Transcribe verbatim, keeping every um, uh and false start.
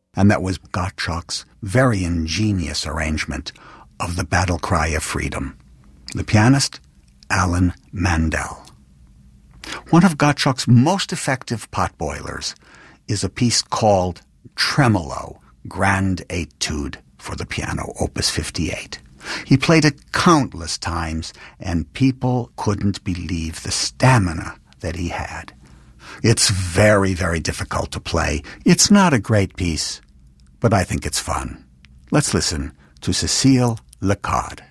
And that was Gottschalk's very ingenious arrangement of the Battle Cry of Freedom. The pianist, Alan Mandel. One of Gottschalk's most effective potboilers is a piece called Tremolo, Grand Etude for the piano, Opus fifty-eight. He played it countless times, and people couldn't believe the stamina that he had. It's very, very difficult to play. It's not a great piece, but I think it's fun. Let's listen to Cécile Le Code.